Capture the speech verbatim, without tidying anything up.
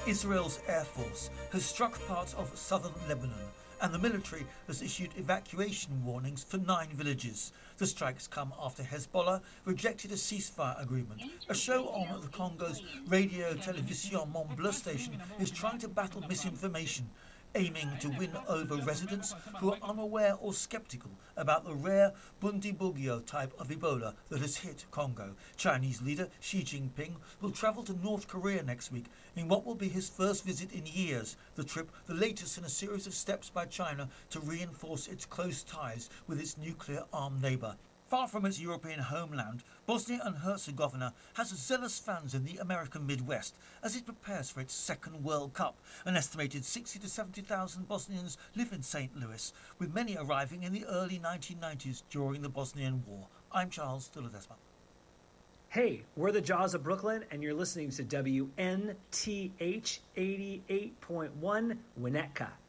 Israel's Air Force has struck parts of southern Lebanon, and the military has issued evacuation warnings for nine villages. The strikes come after Hezbollah rejected a ceasefire agreement. A show on the Congo's Radio Television Mont Bleu station is trying to battle misinformation, aiming to win over residents who are unaware or sceptical about the rare Bundibugyo type of Ebola that has hit Congo. Chinese leader Xi Jinping will travel to North Korea next week in what will be his first visit in years. The trip, the latest in a series of steps by China to reinforce its close ties with its nuclear-armed neighbour. Far from its European homeland, Bosnia and Herzegovina has zealous fans in the American Midwest as it prepares for its second World Cup. An estimated sixty to seventy thousand Bosnians live in Saint Louis, with many arriving in the early nineteen nineties during the Bosnian War. I'm Charles de Ledesma. Hey, we're the Jaws of Brooklyn, and you're listening to W N T H eighty-eight point one Winnetka.